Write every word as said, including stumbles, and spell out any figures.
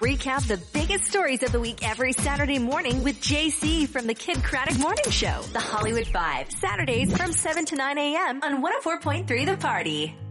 recap the biggest stories of the week every Saturday morning with J C from the Kid Craddock Morning Show. The Hollywood Five, Saturdays from seven to nine a.m. on one oh four point three The Party.